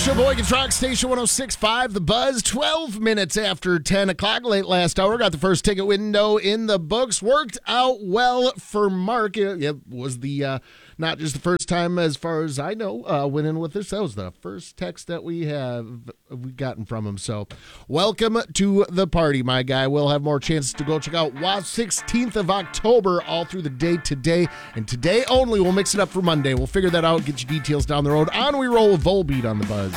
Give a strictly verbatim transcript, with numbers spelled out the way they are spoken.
Sheboygan's Rock Station one oh six point five, The Buzz, twelve minutes after ten o'clock. Late last hour, got the first ticket window in the books. Worked out well for Mark. It, it was the uh, not just the first time, as far as I know, uh, winning with us. That was the first text that we have we gotten from him. So, welcome to the party, my guy. We'll have more chances to go check out W A S sixteenth of October all through the day today. And today only, we'll mix it up for Monday. We'll figure that out, get you details down the road. On we roll with Volbeat on the Buzz.